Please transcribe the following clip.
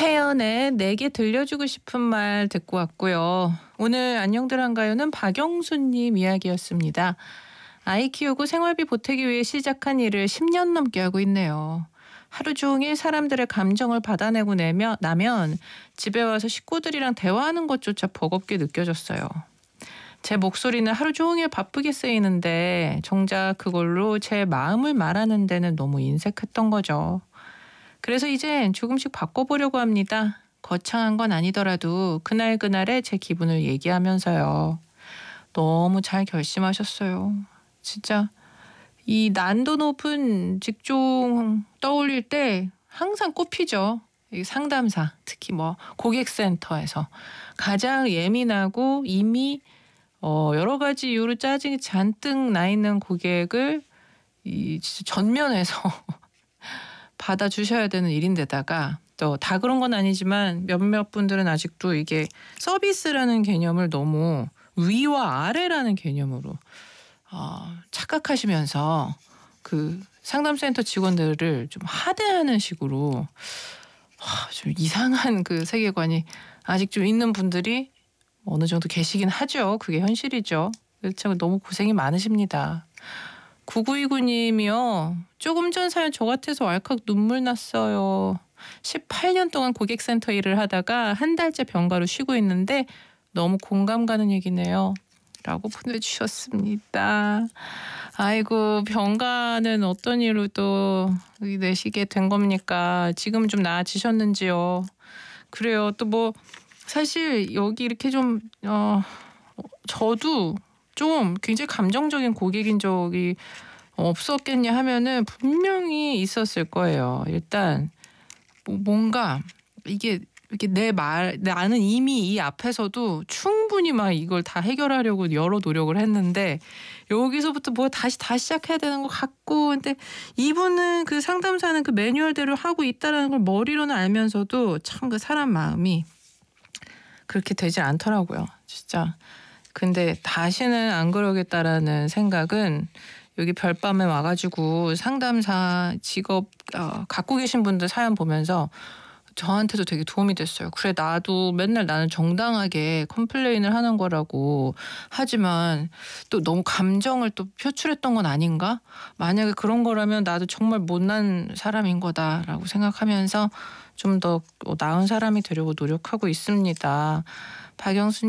태연의 내게 들려주고 싶은 말 듣고 왔고요. 오늘 안녕들 한가요는 박영수님 이야기였습니다. 아이 키우고 생활비 보태기 위해 시작한 일을 10년 넘게 하고 있네요. 하루 종일 사람들의 감정을 받아내고 나면 집에 와서 식구들이랑 대화하는 것조차 버겁게 느껴졌어요. 제 목소리는 하루 종일 바쁘게 쓰이는데 정작 그걸로 제 마음을 말하는 데는 너무 인색했던 거죠. 그래서 이젠 조금씩 바꿔보려고 합니다. 거창한 건 아니더라도 그날그날의 제 기분을 얘기하면서요. 너무 잘 결심하셨어요. 진짜 이 난도 높은 직종 떠올릴 때 항상 꼽히죠. 이 상담사, 특히 뭐 고객센터에서 가장 예민하고 이미 여러 가지 이유로 짜증이 잔뜩 나 있는 고객을 진짜 전면에서 받아주셔야 되는 일인데다가 또 다 그런 건 아니지만 몇몇 분들은 아직도 이게 서비스라는 개념을 너무 위와 아래라는 개념으로 착각하시면서 그 상담센터 직원들을 좀 하대하는 식으로 좀 이상한 그 세계관이 아직 좀 있는 분들이 어느 정도 계시긴 하죠. 그게 현실이죠. 참 너무 고생이 많으십니다. 9929님이요. 조금 전 사연 저 같아서 왈칵 눈물 났어요. 18년 동안 고객센터 일을 하다가 한 달째 병가로 쉬고 있는데 너무 공감 가는 얘기네요. 라고 보내주셨습니다. 아이고, 병가는 어떤 이유로 또 내시게 된 겁니까? 지금 좀 나아지셨는지요? 그래요. 또 뭐 사실 여기 이렇게 좀 저도 좀 굉장히 감정적인 고객인 적이 없었겠냐 하면은 분명히 있었을 거예요. 일단 뭔가 이게 이렇게 나는 이미 이 앞에서도 충분히 막 이걸 다 해결하려고 여러 노력을 했는데 여기서부터 뭐 다시 시작해야 되는 것 같고, 근데 이분은 그 상담사는 그 매뉴얼대로 하고 있다라는 걸 머리로는 알면서도 참 그 사람 마음이 그렇게 되지 않더라고요. 진짜. 근데 다시는 안 그러겠다라는 생각은 여기 별밤에 와가지고 상담사 직업 갖고 계신 분들 사연 보면서 저한테도 되게 도움이 됐어요. 그래, 나도 맨날 나는 정당하게 컴플레인을 하는 거라고 하지만 또 너무 감정을 또 표출했던 건 아닌가? 만약에 그런 거라면 나도 정말 못난 사람인 거다라고 생각하면서 좀 더 나은 사람이 되려고 노력하고 있습니다. 박영수